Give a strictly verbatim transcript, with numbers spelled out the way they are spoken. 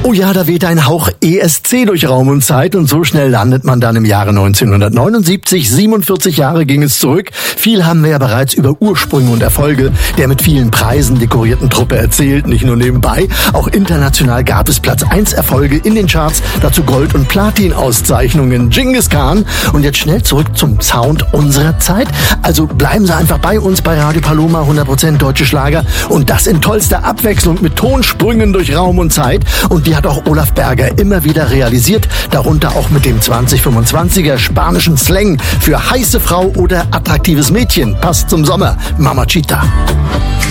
Oh ja, da weht ein Hauch E S C durch Raum und Zeit und so schnell landet man dann im Jahre neunzehnhundertneunundsiebzig. siebenundvierzig Jahre ging es zurück. Viel haben wir ja bereits über Ursprünge und Erfolge der mit vielen Preisen dekorierten Truppe erzählt. Nicht nur nebenbei, auch international gab es Platz eins Erfolge in den Charts, dazu Gold- und Platin-Auszeichnungen. Genghis Khan. Und jetzt schnell zurück zum Sound unserer Zeit. Also bleiben Sie einfach bei uns bei Radio Paloma, hundert Prozent deutsche Schlager. Und das in tollster Abwechslung mit Tonsprüngen durch Raum und Zeit. Und die hat auch Olaf Berger immer wieder realisiert, darunter auch mit dem zwanzig fünfundzwanziger spanischen Slang für heiße Frau oder attraktives Mädchen. Passt zum Sommer. Mamacita.